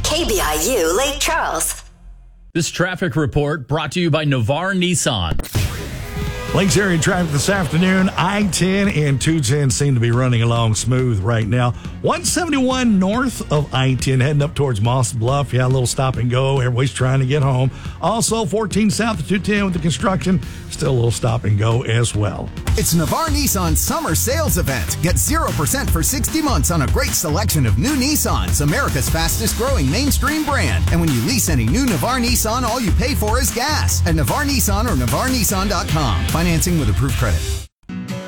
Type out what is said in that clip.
KBIU Lake Charles. This traffic report brought to you by Navarre Nissan. Lakes area traffic this afternoon. I-10 and 210 seem to be running along smooth right now. 171 north of I-10 heading up towards Moss Bluff. Yeah, a little stop and go. Everybody's trying to get home. Also, 14 south of 210 with the construction. Still a little stop and go as well. It's Navarre Nissan's summer sales event. Get 0% for 60 months on a great selection of new Nissans, America's fastest growing mainstream brand. And when you lease any new Navarre Nissan, all you pay for is gas. At Navarre Nissan or NavarreNissan.com. Financing with approved credit.